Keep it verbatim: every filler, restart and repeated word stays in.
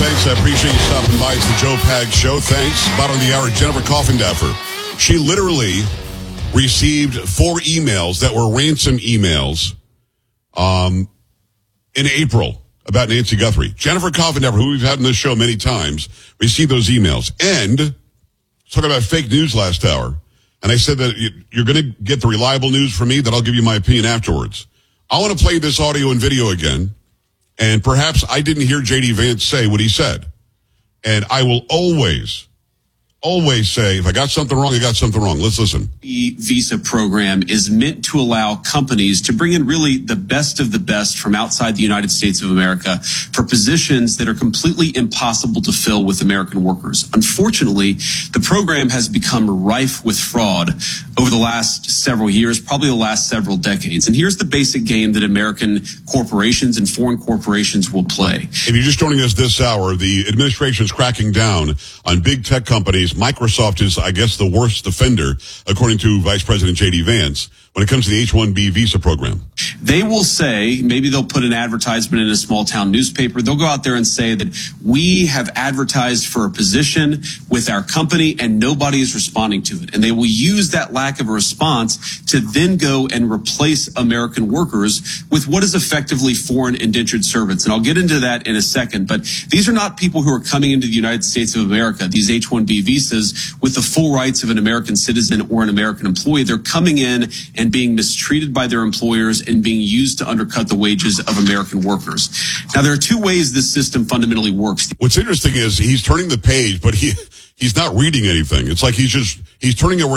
thanks. I appreciate you stopping by. It's the Joe Pag Show. Thanks. Bottom of the hour, Jennifer Coffindaffer. She literally received four emails that were ransom emails um, in April about Nancy Guthrie. Jennifer Coffindaffer, who we've had on this show many times, received those emails. And talking about fake news last hour. And I said that you're going to get the reliable news from me, that I'll give you my opinion afterwards. I want to play this audio and video again. And perhaps I didn't hear J D Vance say what he said. And I will always, always say, if I got something wrong, I got something wrong. Let's listen. The visa program is meant to allow companies to bring in really the best of the best from outside the United States of America for positions that are completely impossible to fill with American workers. Unfortunately, the program has become rife with fraud over the last several years, probably the last several decades. And here's the basic game that American corporations and foreign corporations will play. If you're just joining us this hour, the administration is cracking down on big tech companies. Microsoft is, I guess, the worst offender, according to Vice President J D Vance, when it comes to the H one B visa program. They will say, maybe they'll put an advertisement in a small town newspaper. They'll go out there and say that we have advertised for a position with our company and nobody is responding to it. And they will use that lack of a response to then go and replace American workers with what is effectively foreign indentured servants. And I'll get into that in a second. But these are not people who are coming into the United States of America, these H one B visas, with the full rights of an American citizen or an American employee. They're coming in and being mistreated by their employers and being used to undercut the wages of American workers. Now, there are two ways this system fundamentally works. What's interesting is he's turning the page, but he he's not reading anything. It's like he's just, he's turning it